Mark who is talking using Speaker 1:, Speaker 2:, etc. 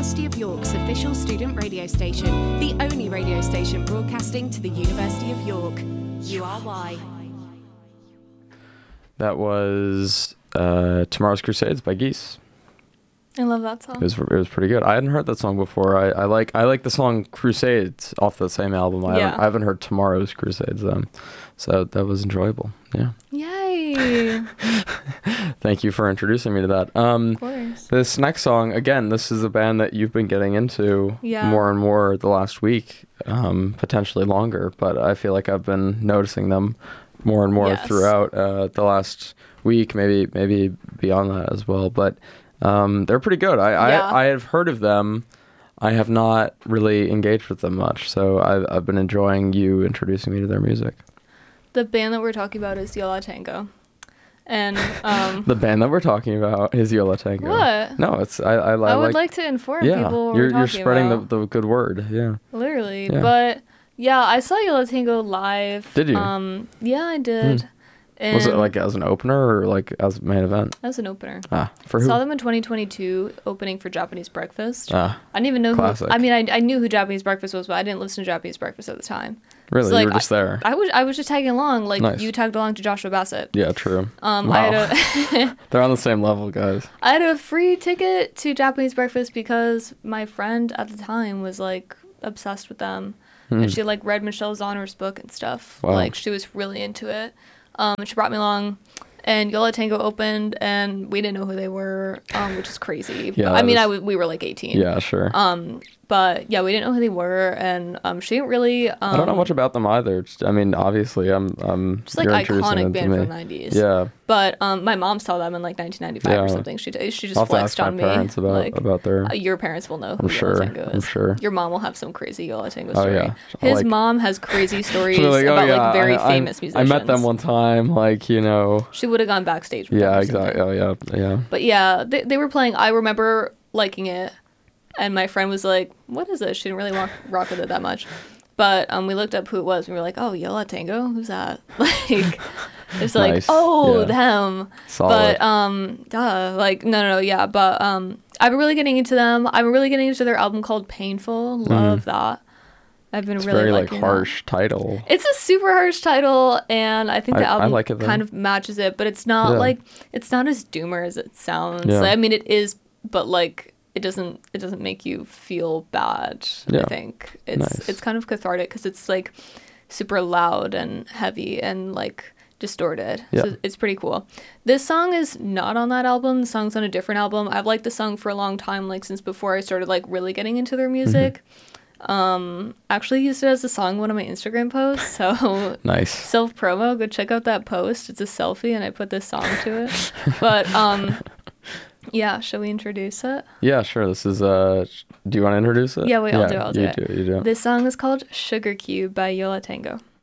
Speaker 1: University of York's official student radio station, the only radio station broadcasting to the University of York. URY.
Speaker 2: That was Tomorrow's Crusades by Geese.
Speaker 3: I love that song.
Speaker 2: It was pretty good. I hadn't heard that song before. I like the song Crusades off the same album. I haven't heard Tomorrow's Crusades so that was enjoyable. Yeah.
Speaker 3: Yay!
Speaker 2: Thank you for introducing me to that.
Speaker 3: Of course.
Speaker 2: This next song, again, this is a band that you've been getting into more and more the last week, potentially longer, but I feel like I've been noticing them more and more throughout the last week, maybe beyond that as well. But they're pretty good. I have heard of them. I have not really engaged with them much, so I've been enjoying you introducing me to their music.
Speaker 3: The band that we're talking about is Yo La Tengo. And
Speaker 2: the band that we're talking about is Yo La Tengo.
Speaker 3: What?
Speaker 2: No, it's I
Speaker 3: would like to inform people what
Speaker 2: you're spreading the good word. Yeah.
Speaker 3: Literally. Yeah. But yeah, I saw Yo La Tengo live.
Speaker 2: Did you?
Speaker 3: Yeah, I did. And
Speaker 2: was it like as an opener or like as main event?
Speaker 3: As an opener.
Speaker 2: For who?
Speaker 3: Saw them in 2022 opening for Japanese Breakfast. I didn't even know
Speaker 2: classic.
Speaker 3: who. I mean, I knew who Japanese Breakfast was, but I didn't listen to Japanese Breakfast at the time.
Speaker 2: Really?
Speaker 3: So,
Speaker 2: you were just there?
Speaker 3: I was just tagging along. Like,
Speaker 2: nice. You
Speaker 3: tagged along to Joshua Bassett.
Speaker 2: Yeah, true.
Speaker 3: Wow.
Speaker 2: They're on the same level, guys.
Speaker 3: I had a free ticket to Japanese Breakfast because my friend at the time was, like, obsessed with them. And she, like, read Michelle Zauner's book and stuff.
Speaker 2: Wow.
Speaker 3: Like, she was really into it. She brought me along, and Yo La Tengo opened, and we didn't know who they were, which is crazy.
Speaker 2: Yeah,
Speaker 3: I mean, we were like 18.
Speaker 2: Yeah, sure.
Speaker 3: But yeah, we didn't know who they were, and she didn't really.
Speaker 2: I don't know much about them either. I mean, obviously, I'm
Speaker 3: just like iconic band from the 90s.
Speaker 2: Yeah.
Speaker 3: But my mom saw them in like 1995 or something. She just
Speaker 2: I'll
Speaker 3: flexed on me.
Speaker 2: Parents about their.
Speaker 3: Your parents will know who
Speaker 2: Yo La Tengo is. I'm sure.
Speaker 3: Your mom will have some crazy Yo La Tengo story.
Speaker 2: Oh, yeah.
Speaker 3: His mom has crazy stories about like very famous musicians.
Speaker 2: I met them one time, like, you know.
Speaker 3: She would have gone backstage with them.
Speaker 2: Yeah, exactly. Oh yeah.
Speaker 3: But yeah, they were playing. I remember liking it. And my friend was like, what is this? She didn't really rock with it that much. But we looked up who it was. And we were like, oh, Yo La Tengo? Who's that? Like, it's like,
Speaker 2: nice.
Speaker 3: Them.
Speaker 2: Solid.
Speaker 3: But, like, no, yeah. But I've been really getting into them. I've been really getting into their album called Painful. Love that. I've been really liking
Speaker 2: very, like, harsh title.
Speaker 3: It's a super harsh title. And I think the album
Speaker 2: like it,
Speaker 3: kind of matches it. But it's not, like, it's not as doomer as it sounds.
Speaker 2: Yeah.
Speaker 3: Like, I mean, it is, but, like, it doesn't make you feel bad. I think it's kind of cathartic because it's like super loud and heavy and like distorted. So it's pretty cool. This song is not on that album. The song's on a different album. I've liked the song for a long time, like since before I started like really getting into their music. Actually used it as a song in one of my Instagram posts. So
Speaker 2: nice.
Speaker 3: Self promo. Go check out that post. It's a selfie and I put this song to it. But yeah, shall we introduce it?
Speaker 2: Yeah, sure. This is, do you want to introduce it?
Speaker 3: Yeah, I'll do it.
Speaker 2: You do.
Speaker 3: This song is called Sugar Cube by Yo La Tengo.